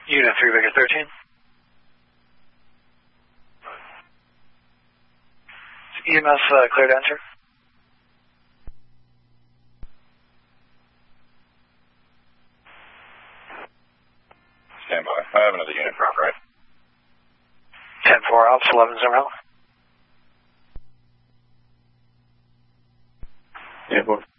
Unit 3 Victor 13. EMS cleared to enter. Stand by. I have another unit for right. 10-4 Alps 11 0. Yeah, boy.